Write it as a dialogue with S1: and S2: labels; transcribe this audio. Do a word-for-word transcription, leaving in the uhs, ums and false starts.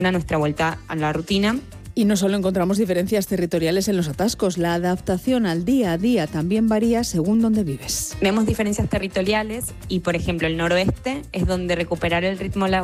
S1: nuestra vuelta a la rutina.
S2: Y no solo encontramos diferencias territoriales en los atascos, la adaptación al día a día también varía según donde vives.
S1: Vemos diferencias territoriales y, por ejemplo, el noroeste es donde recuperar el ritmo laboral